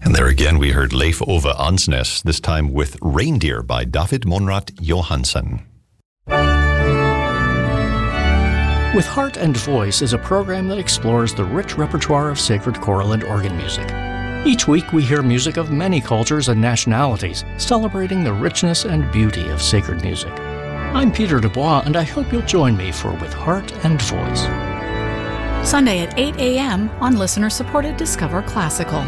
And there again we heard Leif Ove Ansnes, this time with Reindeer by David Monrad Johansson. With Heart and Voice is a program that explores the rich repertoire of sacred choral and organ music. Each week we hear music of many cultures and nationalities, celebrating the richness and beauty of sacred music. I'm Peter Dubois, and I hope you'll join me for With Heart and Voice. Sunday at 8 a.m. on listener-supported Discover Classical.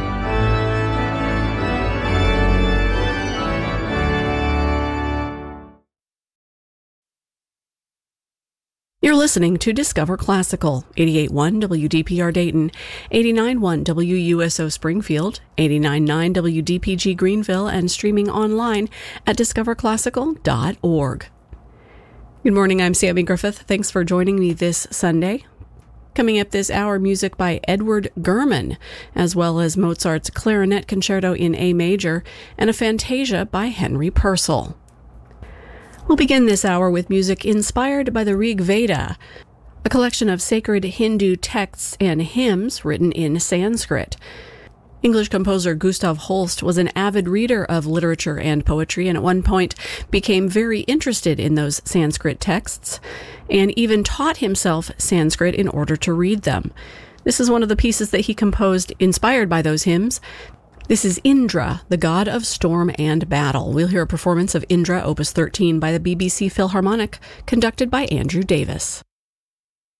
You're listening to Discover Classical, 88.1 WDPR Dayton, 89.1 WUSO Springfield, 89.9 WDPG Greenville, and streaming online at discoverclassical.org. Good morning, I'm Sammy Griffith. Thanks for joining me this Sunday. Coming up this hour, music by Edward Gurman, as well as Mozart's Clarinet Concerto in A Major, and a Fantasia by Henry Purcell. We'll begin this hour with music inspired by the Rig Veda, a collection of sacred Hindu texts and hymns written in Sanskrit. English composer Gustav Holst was an avid reader of literature and poetry, and at one point became very interested in those Sanskrit texts, and even taught himself Sanskrit in order to read them. This is one of the pieces that he composed inspired by those hymns. This is Indra, the god of storm and battle. We'll hear a performance of Indra, Opus 13, by the BBC Philharmonic, conducted by Andrew Davis.